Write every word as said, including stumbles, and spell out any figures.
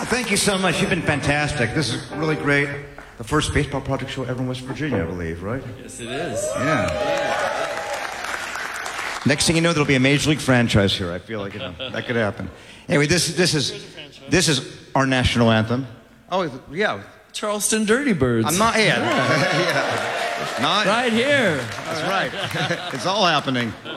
Thank you so much. You've been fantastic. This is really great. The first baseball project show ever in West Virginia, I believe, right? Yes, it is. Yeah. Next thing you know, there'll be a major league franchise here. I feel like it, that could happen. Anyway, this this is this is our national anthem. Oh yeah, Charleston Dirty Birds. I'm not yet. Yeah. yeah. Not right here. That's right. It's all happening.